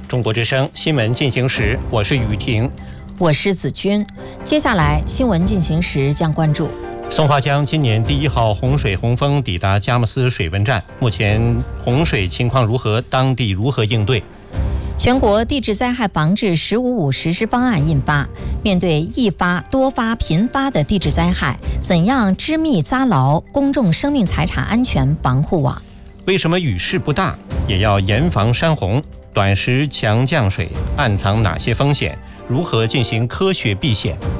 中国之声新闻进行时，我是雨婷， 我是子君。接下来新闻进行时将关注松花江今年第1号洪水洪峰抵达佳木斯水文站，目前洪水情况如何？当地如何应对？ 全国地质灾害防治“15+5”实施方案印发，面对易发、多发、频发的地质灾害，怎样织密扎牢公众生命财产安全防护网？ 为什么雨势不大也要严防山洪？短时强降水暗藏哪些风险？如何进行科学避险？